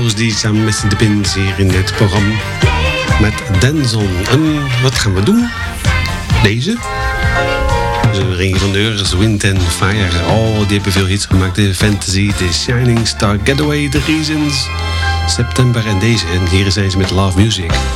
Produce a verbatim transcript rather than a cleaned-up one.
Rose D samen met de Pins hier in het programma met Denson. En wat gaan we doen? Deze. De Ring van de Earth, Wind and Fire. Oh, die hebben veel hits gemaakt. De Fantasy, The Shining Star, Getaway, The Reasons, September en deze. En hier zijn ze met Love Music.